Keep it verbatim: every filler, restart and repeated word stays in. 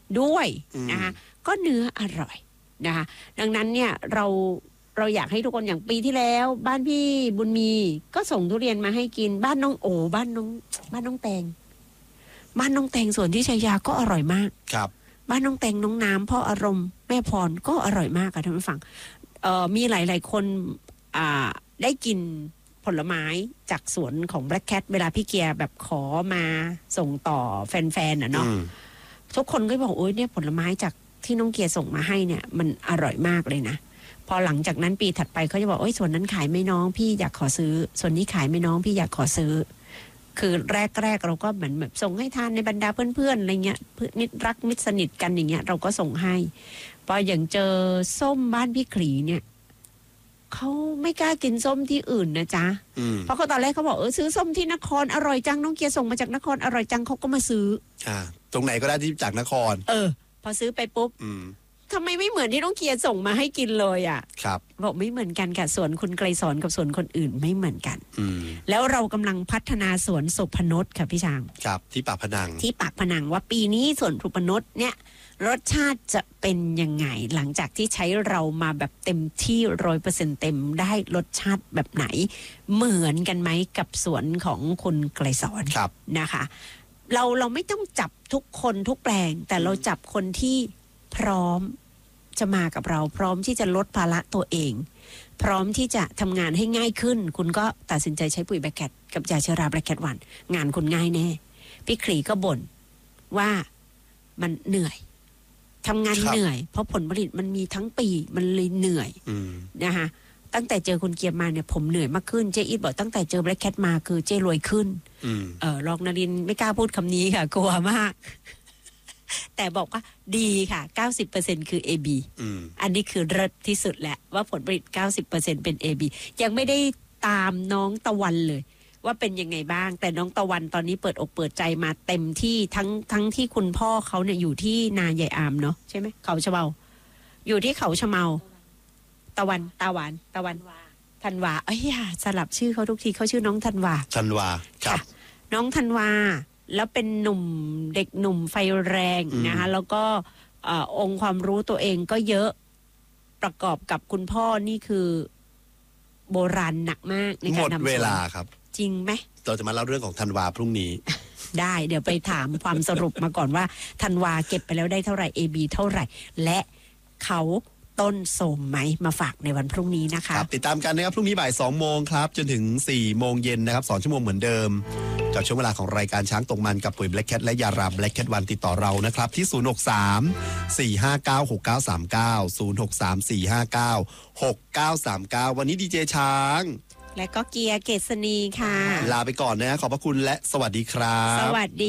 ด้วยนะคะก็เนื้ออร่อยนะคะดังนั้นเนี่ยเราเราอยากให้ทุกคนอย่างปีที่แล้วบ้านพี่บุญมีก็ส่งทุเรียนมาให้กินบ้านน้องโอบ้านน้องบ้านน้องแตงบ้านน้องแตงสวนที่ชัยยาก็อร่อยมากครับบ้านน้องแตงน้องน้ำพ่ออารมณ์แม่พรก็อร่อยมากค่ะท่านผู้ฟังเอ่อมีหลายๆคนอ่าได้กินผลไม้จากสวนของ Black Cat เวลาพี่เกียร์แบบขอมาส่งต่อแฟนๆอ่ะเนาะทุกคนก็บอกโอ๊ยเนี่ยผลไม้จากที่น้องเกียร์ส่งมาให้เนี่ยมันอร่อยมากเลยนะพอหลังจากนั้นปีถัดไปเขาจะบอกโอ๊ยส่วนนั้นขายไม่น้องพี่อยากขอซื้อส่วนนี้ขายไม่น้องพี่อยากขอซื้อคือแรกๆเราก็เหมือนแบบส่งให้ทานในบรรดาเพื่อนๆอะไรเงี้ยนิดรักมิตรสนิทกันอย่างเงี้ยเราก็ส่งให้พออย่างเจอส้มบ้านพี่ขลีเนี่ยเขาไม่กล้ากินส้มที่อื่นนะจ๊ะเพราะเขาตอนแรกเขาบอกเออซื้อส้มที่นครอร่อยจังน้องเกียร์ส่งมาจากนครอร่อยจังเขาก็มาซื้ออ่าตรงไหนก็ได้ที่จากนครเออพอซื้อไปปุ๊บทำไมไม่เหมือนที่น้องเกียร์ส่งมาให้กินเลยอ่ะครับบอกไม่เหมือนกันค่ะสวนคุณไกรสอนกับสวนคนอื่นไม่เหมือนกันแล้วเรากำลังพัฒนาสวนสุพนชค่ะพี่ช้างครับที่ปากพนังที่ปากพนังว่าปีนี้สวนสุพนชเนี่ยรสชาติจะเป็นยังไงหลังจากที่ใช้เรามาแบบเต็มที่ร้อยเปอร์เซ็นต์เต็มได้รสชาติแบบไหนเหมือนกันไหมกับสวนของคุณไกรสอนนะคะเราเราไม่ต้องจับทุกคนทุกแปลงแต่เราจับคนที่พร้อมจะมากับเราพร้อมที่จะลดภาระตัวเองพร้อมที่จะทำงานให้ง่ายขึ้นคุณก็ตัดสินใจใช้ปุ๋ยแบล็คแคทกับยาเชื้อราแบล็คแคทวันงานคุณง่ายแน่พี่ขลีก็บ่นว่ามันเหนื่อยทำงานเหนื่อยเพราะผลผลิตมันมีทั้งปีมันเลยเหนื่อยนะคะตั้งแต่เจอคุณเกียร์มาเนี่ยผมเหนื่อยมากขึ้นเจอีทบอกตั้งแต่เจอแบล็คแคทมาคือเจรวยขึ้นเออรองนรินทร์ไม่กล้าพูดคำนี้ค่ะกลัวมากแต่บอกว่าดีค่ะ เก้าสิบเปอร์เซ็นต์ คือ เอ บีอืมอันนี้คือเลิศที่สุดแหละว่าผลผลิต เก้าสิบเปอร์เซ็นต์ เป็น เอ บี ยังไม่ได้ตามน้องตะวันเลยว่าเป็นยังไงบ้างแต่น้องตะวันตอนนี้เปิดอกเปิดใจมาเต็มที่ทั้งทั้งที่คุณพ่อเขาเนี่ยอยู่ที่นาใหญ่อามเนาะใช่ไหมเขาชะเมาอยู่ที่เขาชะเมาตะวันตะวันตะวันธันวาเอ้ยอย่าสลับชื่อเขาทุกทีเขาชื่อน้องธันวาธันวาครับน้องธันวาแล้วเป็นหนุ่มเด็กหนุ่มไฟแรงนะคะแล้วก็องค์ความรู้ตัวเองก็เยอะประกอบกับคุณพ่อนี่คือโบราณหนักมากในการทำหมดเวลาครับจริงไหมเราจะมาเล่าเรื่องของธันวาพรุ่งนี้ได้เดี๋ยวไปถามความสรุปมาก่อนว่าธันวาเก็บไปแล้วได้เท่าไหร่ เอ บี เท่าไหร่และเขาต้นโสมไหมมาฝากในวันพรุ่งนี้นะคะครับติดตามกันนะครับพรุ่งนี้บ่ายสองโมงครับจนถึงสี่โมงเย็นนะครับสองชั่วโมงเหมือนเดิมจากช่วงเวลาของรายการช้างตกมันกับปุ๋ย Black Cat และยารา Black Cat วันติดต่อเรานะครับที่ศูนย์ หก สาม สี่ ห้า เก้า หก เก้า สาม เก้า ศูนย์ หก สาม สี่ ห้า เก้า หก เก้า สาม เก้าวันนี้ดีเจช้างและก็เกียร์เกษณีค่ะลาไปก่อนนะขอบพระคุณและสวัสดีครับสวัสดี